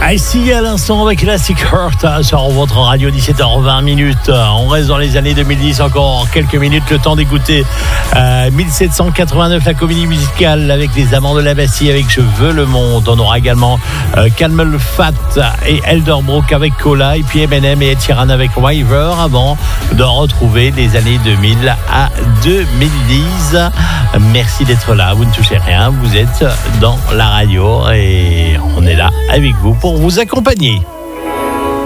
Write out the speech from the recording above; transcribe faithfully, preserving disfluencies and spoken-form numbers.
Ici à l'instant avec Classic Heart sur votre radio, dix-sept heures vingt minutes. On reste dans les années deux mille dix, encore quelques minutes, le temps d'écouter euh, mille sept cent quatre-vingt-neuf, la comédie musicale avec les Amants de la Bastille avec Je veux le monde. On aura également euh, Camel Fat et Elderbrook avec Cola, et puis Eminem et Ed Sheeran avec River, avant de retrouver les années deux mille à deux mille dix. Merci d'être là, vous ne touchez rien, vous êtes dans la radio et on est là avec vous pour vous accompagner.